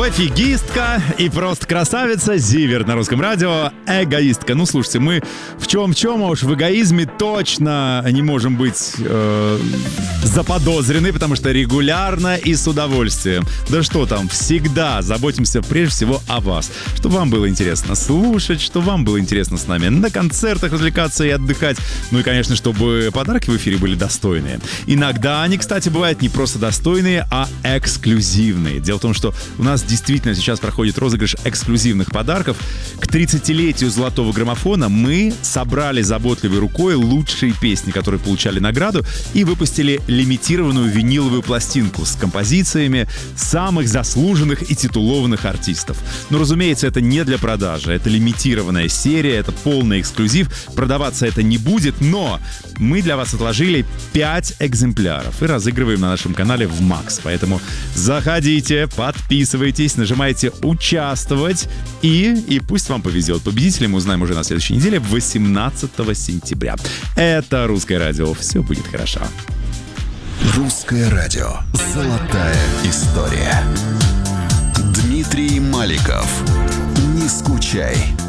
Пофигистка и просто красавица. Зиверт на русском радио. Эгоистка. Ну, слушайте, мы в чем, а уж в эгоизме точно не можем быть заподозрены, потому что регулярно и с удовольствием. Да что там, всегда заботимся прежде всего о вас. Чтобы вам было интересно слушать, чтобы вам было интересно с нами на концертах развлекаться и отдыхать. Ну и, конечно, чтобы подарки в эфире были достойные. Иногда они, кстати, бывают не просто достойные, а эксклюзивные. Дело в том, что у нас действительно сейчас проходит розыгрыш эксклюзивных подарков. К 30-летию золотого граммофона мы собрали заботливой рукой лучшие песни, которые получали награду, и выпустили лимитированную виниловую пластинку с композициями самых заслуженных и титулованных артистов. Но, разумеется, это не для продажи. Это лимитированная серия, это полный эксклюзив. Продаваться это не будет, но мы для вас отложили 5 экземпляров и разыгрываем на нашем канале в Макс. Поэтому заходите, подписывайтесь, нажимайте «Участвовать» и пусть вам повезет. Победителя мы узнаем уже на следующей неделе, 18 сентября. Это «Русское радио». Все будет хорошо. «Русское радио». Золотая история. Дмитрий Маликов. Не скучай.